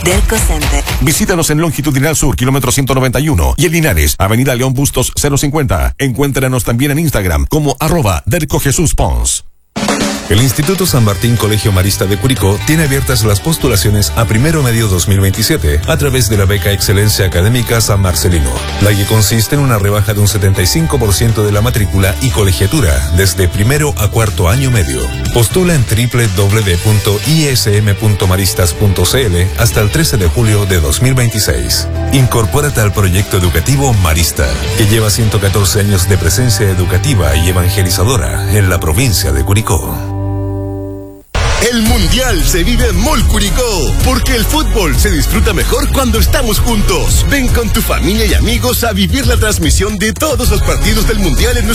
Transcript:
Derco Center. Visítanos en Longitudinal Sur, kilómetro 191, y en Linares, Avenida León Bustos 050. Encuéntranos también en Instagram como @DercoJesusPons. El Instituto San Martín Colegio Marista de Curicó tiene abiertas las postulaciones a primero medio 2027 a través de la beca Excelencia Académica San Marcelino, la que consiste en una rebaja de un 75% de la matrícula y colegiatura desde primero a cuarto año medio. Postula en www.ism.maristas.cl hasta el 13 de julio de 2026. Incorpórate al proyecto educativo Marista, que lleva 114 años de presencia educativa y evangelizadora en la provincia de Curicó. El Mundial se vive en Mall Curicó, porque el fútbol se disfruta mejor cuando estamos juntos. Ven con tu familia y amigos a vivir la transmisión de todos los partidos del Mundial en